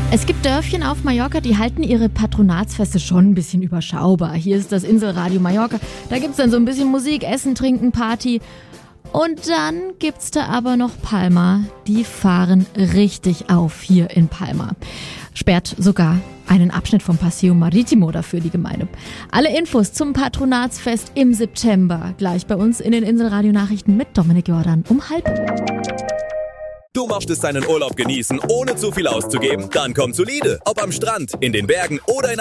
Es gibt Dörfchen auf Mallorca, die halten ihre Patronatsfeste schon ein bisschen überschaubar. Hier ist das Inselradio Mallorca. Da gibt's dann so ein bisschen Musik, Essen, Trinken, Party. Und dann gibt's da aber noch Palma. Die fahren richtig auf hier in Palma. Sperrt sogar einen Abschnitt vom Paseo Marítimo dafür, die Gemeinde. Alle Infos zum Patronatsfest im September gleich bei uns in den Inselradio-Nachrichten mit Dominik Jordan um 12:30. Du möchtest deinen Urlaub genießen, ohne zu viel auszugeben? Dann komm zu Lide. Ob am Strand, in den Bergen oder in